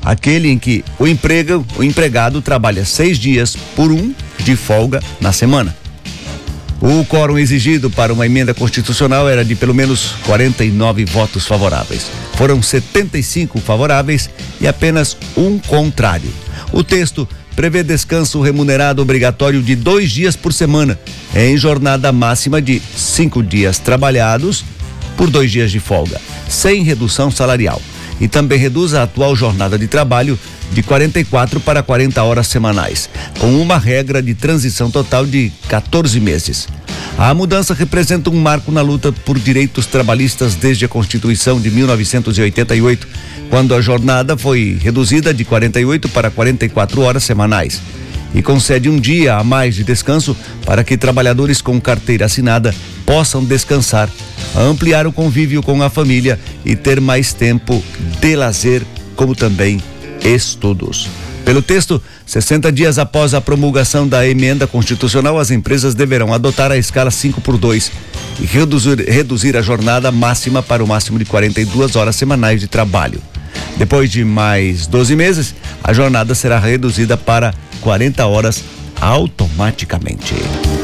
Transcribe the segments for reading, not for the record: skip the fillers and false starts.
aquele em que o empregado trabalha 6 dias por 1 de folga na semana. O quórum exigido para uma emenda constitucional era de pelo menos 49 votos favoráveis. Foram 75 favoráveis e apenas 1 contrário. O texto prevê descanso remunerado obrigatório de 2 dias por semana, em jornada máxima de 5 dias trabalhados por 2 dias de folga, sem redução salarial. E também reduz a atual jornada de trabalho de 44 para 40 horas semanais, com uma regra de transição total de 14 meses. A mudança representa um marco na luta por direitos trabalhistas desde a Constituição de 1988, quando a jornada foi reduzida de 48 para 44 horas semanais e concede um dia a mais de descanso para que trabalhadores com carteira assinada possam descansar, ampliar o convívio com a família e ter mais tempo de lazer, como também estudos. Pelo texto, 60 dias após a promulgação da emenda constitucional, as empresas deverão adotar a escala 5x2 e reduzir a jornada máxima para o máximo de 42 horas semanais de trabalho. Depois de mais 12 meses, a jornada será reduzida para 40 horas automaticamente.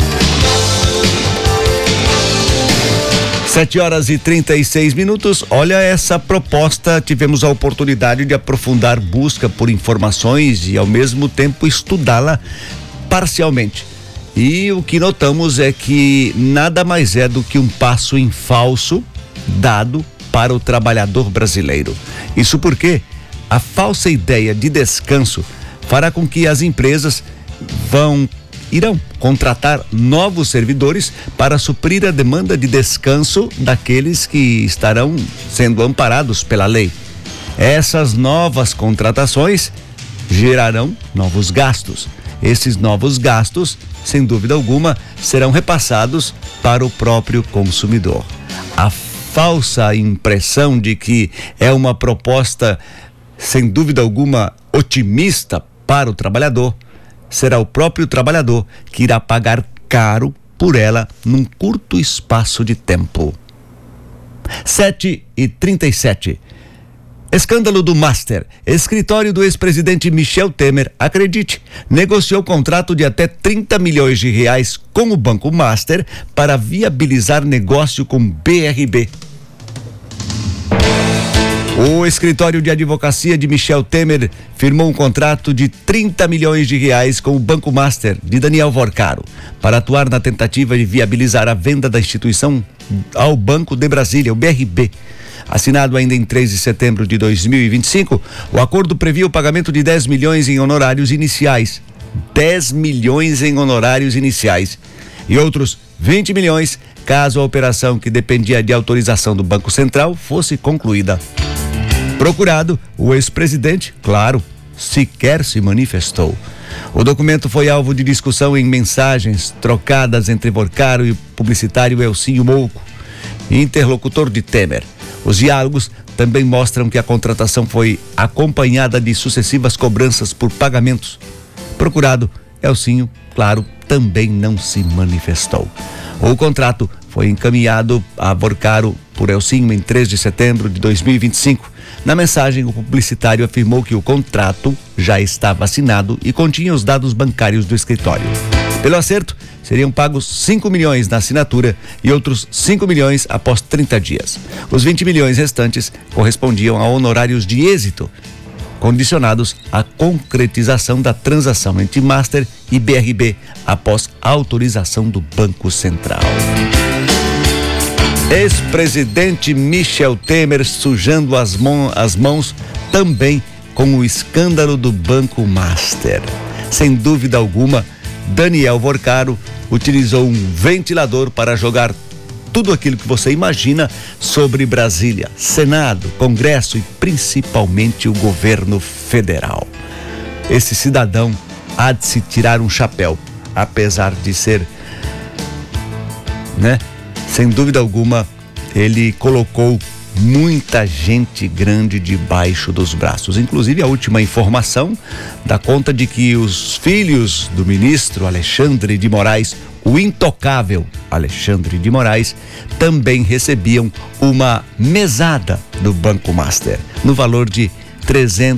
7h36. Olha essa proposta, tivemos a oportunidade de aprofundar busca por informações e ao mesmo tempo estudá-la parcialmente. E o que notamos é que nada mais é do que um passo em falso dado para o trabalhador brasileiro. Isso porque a falsa ideia de descanso fará com que as empresas irão contratar novos servidores para suprir a demanda de descanso daqueles que estarão sendo amparados pela lei. Essas novas contratações gerarão novos gastos. Esses novos gastos, sem dúvida alguma, serão repassados para o próprio consumidor. A falsa impressão de que é uma proposta, sem dúvida alguma, otimista para o trabalhador, será o próprio trabalhador que irá pagar caro por ela num curto espaço de tempo. 7h37. Escândalo do Master. Escritório do ex-presidente Michel Temer, acredite, negociou contrato de até 30 milhões de reais com o Banco Master para viabilizar negócio com BRB. O escritório de advocacia de Michel Temer firmou um contrato de 30 milhões de reais com o Banco Master de Daniel Vorcaro para atuar na tentativa de viabilizar a venda da instituição ao Banco de Brasília, o BRB. Assinado ainda em 3 de setembro de 2025, o acordo previa o pagamento de 10 milhões em honorários iniciais. 10 milhões em honorários iniciais. E outros 20 milhões caso a operação, que dependia de autorização do Banco Central, fosse concluída. Procurado, o ex-presidente, claro, sequer se manifestou. O documento foi alvo de discussão em mensagens trocadas entre Vorcaro e o publicitário Elcinho Mouco, interlocutor de Temer. Os diálogos também mostram que a contratação foi acompanhada de sucessivas cobranças por pagamentos. Procurado, Elcinho, claro, também não se manifestou. O contrato foi encaminhado a Vorcaro por Elcinho em 3 de setembro de 2025. Na mensagem, o publicitário afirmou que o contrato já estava assinado e continha os dados bancários do escritório. Pelo acerto, seriam pagos 5 milhões na assinatura e outros 5 milhões após 30 dias. Os 20 milhões restantes correspondiam a honorários de êxito, condicionados à concretização da transação entre Master e BRB após autorização do Banco Central. Ex-presidente Michel Temer sujando as mãos também com o escândalo do Banco Master. Sem dúvida alguma, Daniel Vorcaro utilizou um ventilador para jogar tudo aquilo que você imagina sobre Brasília, Senado, Congresso e principalmente o governo federal. Esse cidadão há de se tirar um chapéu, apesar de ser, sem dúvida alguma, ele colocou muita gente grande debaixo dos braços. Inclusive, a última informação dá conta de que os filhos do ministro Alexandre de Moraes, o intocável Alexandre de Moraes, também recebiam uma mesada do Banco Master, no valor de